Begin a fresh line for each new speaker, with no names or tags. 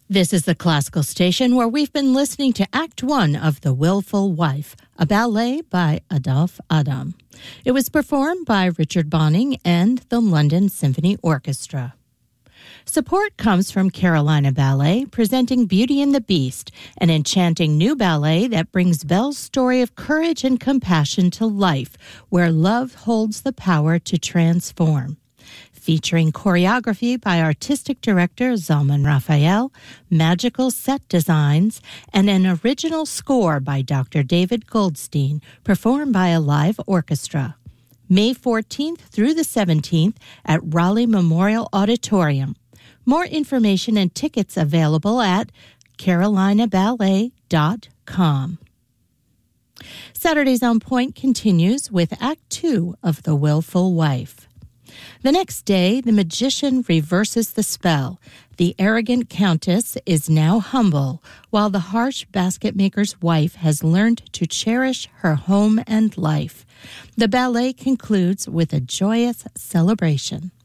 This is the Classical Station where we've been listening to Act 1 of The Willful Wife, a ballet by Adolphe Adam. It was performed by Richard Bonning and the London Symphony Orchestra. Support comes from Carolina Ballet, presenting Beauty and the Beast, an enchanting new ballet that brings Belle's story of courage and compassion to life, where love holds the power to transform. Featuring choreography by artistic director Zalman Raphael, magical set designs, and an original score by Dr. David Goldstein, performed by a live orchestra. May 14th through the 17th at Raleigh Memorial Auditorium. More information and tickets available at carolinaballet.com. Saturdays on Point continues with Act 2 of The Willful Wife. The next day, the magician reverses the spell. The arrogant countess is now humble, while the harsh basket maker's wife has learned to cherish her home and life. The ballet concludes with a joyous celebration.